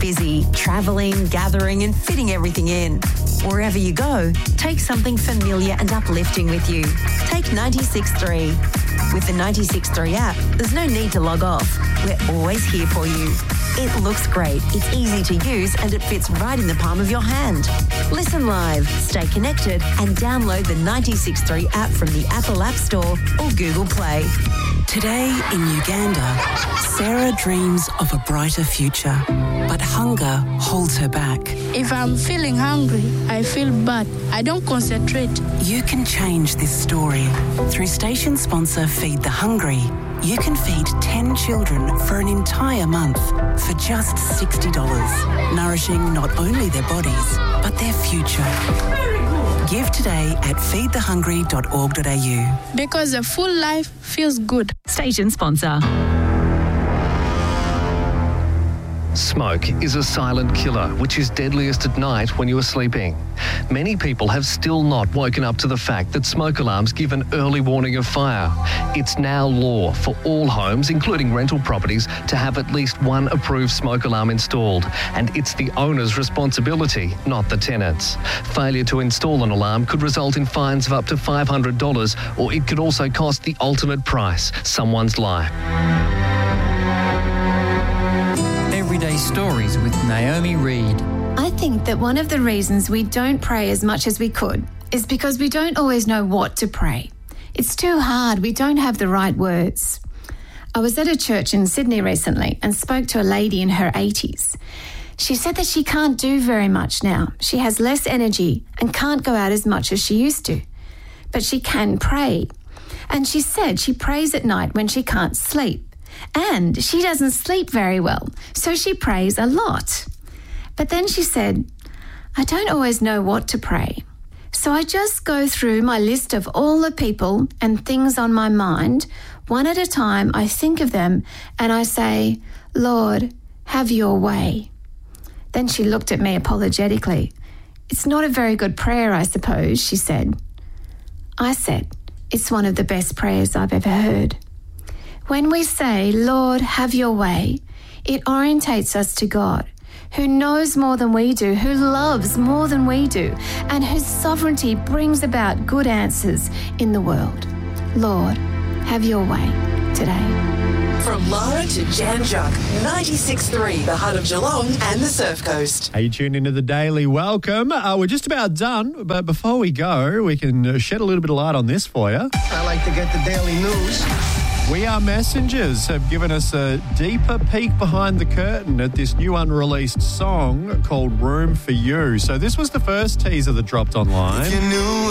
busy, travelling, gathering and fitting everything in. Wherever you go, take something familiar and uplifting with you. Take 96.3. With the 96.3 app, there's no need to log off. We're always here for you. It looks great, it's easy to use and it fits right in the palm of your hand. Listen live, stay connected and download the 96.3 app from the Apple App Store or Google Play. Today in Uganda, Sarah dreams of a brighter future, but hunger holds her back. If I'm feeling hungry, I feel bad. I don't concentrate. You can change this story. Through station sponsor Feed the Hungry, you can feed 10 children for an entire month for just $60, nourishing not only their bodies, but their future. Give today at feedthehungry.org.au. Because a full life feels good. Station sponsor. Smoke is a silent killer, which is deadliest at night when you are sleeping. Many people have still not woken up to the fact that smoke alarms give an early warning of fire. It's now law for all homes, including rental properties, to have at least one approved smoke alarm installed, and it's the owner's responsibility, not the tenant's. Failure to install an alarm could result in fines of up to $500, or it could also cost the ultimate price, someone's life. Everyday Stories with Naomi Reid. I think that one of the reasons we don't pray as much as we could is because we don't always know what to pray. It's too hard. We don't have the right words. I was at a church in Sydney recently and spoke to a lady in her 80s. She said that she can't do very much now. She has less energy and can't go out as much as she used to. But she can pray. And she said she prays at night when she can't sleep. And she doesn't sleep very well, so she prays a lot. But then she said, I don't always know what to pray. So I just go through my list of all the people and things on my mind. One at a time, I think of them and I say, Lord, have your way. Then she looked at me apologetically. It's not a very good prayer, I suppose, she said. I said, it's one of the best prayers I've ever heard. When we say, Lord, have your way, it orientates us to God, who knows more than we do, who loves more than we do, and whose sovereignty brings about good answers in the world. Lord, have your way today. From Lara to Jan Juck, 96.3, the heart of Geelong and the Surf Coast. Hey, you tuned into the Daily. Welcome. We're just about done, but before we go, we can shed a little bit of light on this for you. I like to get the daily news. We Are Messengers have given us a deeper peek behind the curtain at this new unreleased song called Room for You. So this was the first teaser that dropped online. If you knew